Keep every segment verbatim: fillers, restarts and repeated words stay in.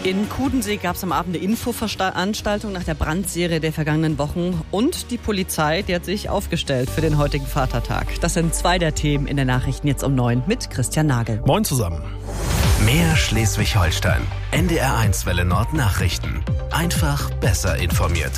In Kudensee gab es am Abend eine Infoveranstaltung nach der Brandserie der vergangenen Wochen. Und die Polizei, die hat sich aufgestellt für den heutigen Vatertag. Das sind zwei der Themen in den Nachrichten jetzt um neun mit Christian Nagel. Moin zusammen. Mehr Schleswig-Holstein. N D R eins Welle Nord Nachrichten. Einfach besser informiert.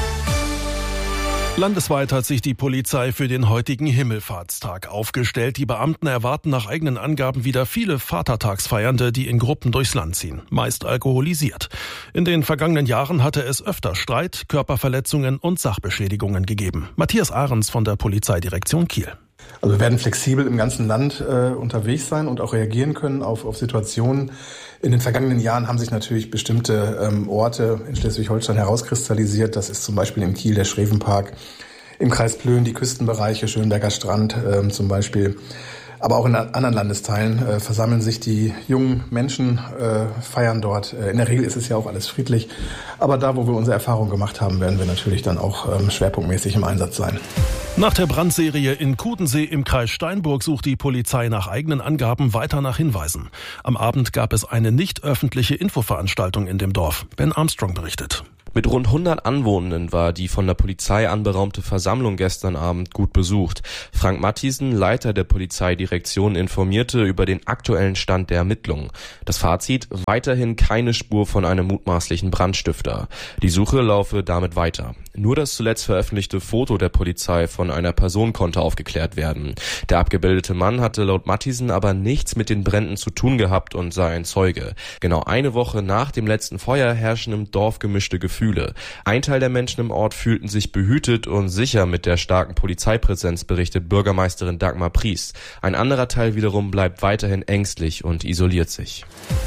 Landesweit hat sich die Polizei für den heutigen Himmelfahrtstag aufgestellt. Die Beamten erwarten nach eigenen Angaben wieder viele Vatertagsfeiernde, die in Gruppen durchs Land ziehen, meist alkoholisiert. In den vergangenen Jahren hatte es öfter Streit, Körperverletzungen und Sachbeschädigungen gegeben. Matthias Ahrens von der Polizeidirektion Kiel. Also wir werden flexibel im ganzen Land äh, unterwegs sein und auch reagieren können auf, auf Situationen. In den vergangenen Jahren haben sich natürlich bestimmte ähm, Orte in Schleswig-Holstein herauskristallisiert. Das ist zum Beispiel in Kiel der Schrevenpark, im Kreis Plön die Küstenbereiche, Schönberger Strand ähm, zum Beispiel. Aber auch in anderen Landesteilen äh, versammeln sich die jungen Menschen, äh, feiern dort. Äh, in der Regel ist es ja auch alles friedlich. Aber da, wo wir unsere Erfahrung gemacht haben, werden wir natürlich dann auch ähm, schwerpunktmäßig im Einsatz sein. Nach der Brandserie in Kudensee im Kreis Steinburg sucht die Polizei nach eigenen Angaben weiter nach Hinweisen. Am Abend gab es eine nicht öffentliche Infoveranstaltung in dem Dorf. Ben Armstrong berichtet. Mit rund hundert Anwohnenden war die von der Polizei anberaumte Versammlung gestern Abend gut besucht. Frank Mathiesen, Leiter der Polizeidirektion, informierte über den aktuellen Stand der Ermittlungen. Das Fazit: weiterhin keine Spur von einem mutmaßlichen Brandstifter. Die Suche laufe damit weiter. Nur das zuletzt veröffentlichte Foto der Polizei von einer Person konnte aufgeklärt werden. Der abgebildete Mann hatte laut Mathiesen aber nichts mit den Bränden zu tun gehabt und sei ein Zeuge. Genau eine Woche nach dem letzten Feuer herrschen im Dorf gemischte Gefühle. Ein Teil der Menschen im Ort fühlten sich behütet und sicher mit der starken Polizeipräsenz, berichtet Bürgermeisterin Dagmar Priest. Ein anderer Teil wiederum bleibt weiterhin ängstlich und isoliert sich.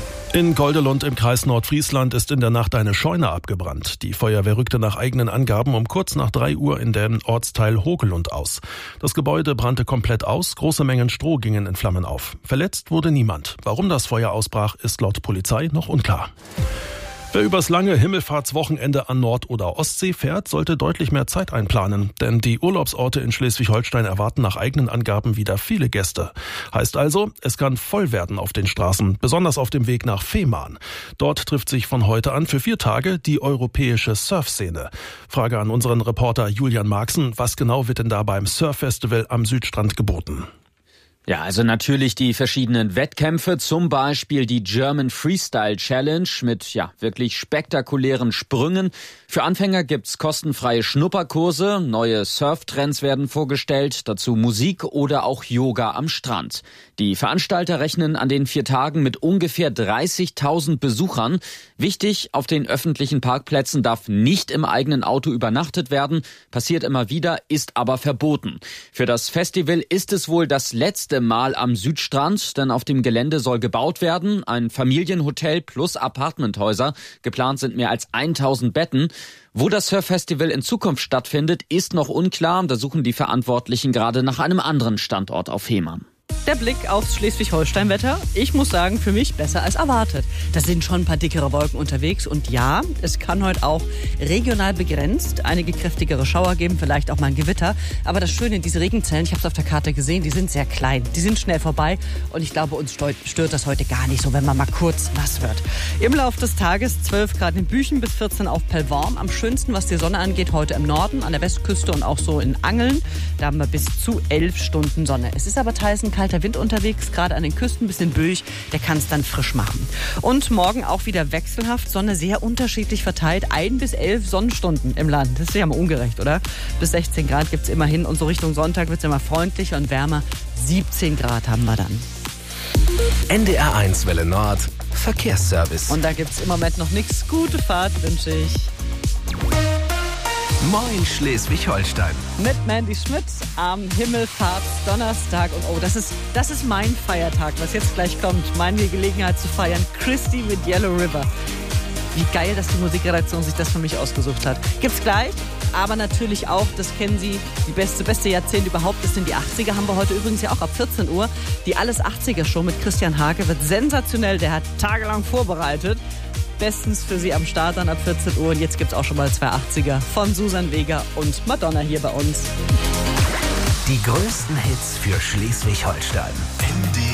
In Goldelund im Kreis Nordfriesland ist in der Nacht eine Scheune abgebrannt. Die Feuerwehr rückte nach eigenen Angaben um kurz nach drei Uhr in dem Ortsteil Hogelund aus. Das Gebäude brannte komplett aus, große Mengen Stroh gingen in Flammen auf. Verletzt wurde niemand. Warum das Feuer ausbrach, ist laut Polizei noch unklar. Wer übers lange Himmelfahrtswochenende an Nord- oder Ostsee fährt, sollte deutlich mehr Zeit einplanen. Denn die Urlaubsorte in Schleswig-Holstein erwarten nach eigenen Angaben wieder viele Gäste. Heißt also, es kann voll werden auf den Straßen, besonders auf dem Weg nach Fehmarn. Dort trifft sich von heute an für vier Tage die europäische Surfszene. Frage an unseren Reporter Julian Marxen, was genau wird denn da beim Surf-Festival am Südstrand geboten? Ja, also natürlich die verschiedenen Wettkämpfe, zum Beispiel die German Freestyle Challenge mit ja wirklich spektakulären Sprüngen. Für Anfänger gibt's kostenfreie Schnupperkurse, neue Surftrends werden vorgestellt, dazu Musik oder auch Yoga am Strand. Die Veranstalter rechnen an den vier Tagen mit ungefähr dreißigtausend Besuchern. Wichtig, auf den öffentlichen Parkplätzen darf nicht im eigenen Auto übernachtet werden, passiert immer wieder, ist aber verboten. Für das Festival ist es wohl das letzte Mal am Südstrand, denn auf dem Gelände soll gebaut werden, ein Familienhotel plus Apartmenthäuser. Geplant sind mehr als tausend Betten. Wo das Surf-Festival in Zukunft stattfindet, ist noch unklar. Da suchen die Verantwortlichen gerade nach einem anderen Standort auf Fehmarn. Der Blick aufs Schleswig-Holstein-Wetter, ich muss sagen, für mich besser als erwartet. Da sind schon ein paar dickere Wolken unterwegs und ja, es kann heute auch regional begrenzt einige kräftigere Schauer geben, vielleicht auch mal ein Gewitter. Aber das Schöne, diese Regenzellen, ich habe es auf der Karte gesehen, die sind sehr klein, die sind schnell vorbei und ich glaube, uns stört das heute gar nicht so, wenn man mal kurz nass wird. Im Laufe des Tages zwölf Grad in Büchen bis vierzehn auf Pellworm. Am schönsten, was die Sonne angeht, heute im Norden, an der Westküste und auch so in Angeln. Da haben wir bis zu elf Stunden Sonne. Es ist aber teils ein kalter Wind unterwegs, gerade an den Küsten, ein bisschen böig, der kann es dann frisch machen. Und morgen auch wieder wechselhaft, Sonne sehr unterschiedlich verteilt, ein bis elf Sonnenstunden im Land. Das ist ja mal ungerecht, oder? Bis sechzehn Grad gibt es immerhin und so Richtung Sonntag wird es immer freundlicher und wärmer. siebzehn Grad haben wir dann. N D R eins Welle Nord, Verkehrsservice. Und da gibt es im Moment noch nichts. Gute Fahrt wünsche ich. Moin Schleswig-Holstein. Mit Mandy Schmidt am Himmelfahrtsdonnerstag. Und oh, das ist, das ist mein Feiertag, was jetzt gleich kommt. Meine Gelegenheit zu feiern. Christy mit Yellow River. Wie geil, dass die Musikredaktion sich das für mich ausgesucht hat. Gibt's gleich, aber natürlich auch, das kennen Sie, die beste, beste Jahrzehnt überhaupt, das sind die achtziger. Haben wir heute übrigens ja auch ab vierzehn Uhr. Die Alles achtziger Show mit Christian Hake wird sensationell. Der hat tagelang vorbereitet. Bestens für Sie am Start dann ab vierzehn Uhr. Und jetzt gibt's auch schon mal zwei achtziger von Susan Vega und Madonna hier bei uns. Die größten Hits für Schleswig-Holstein.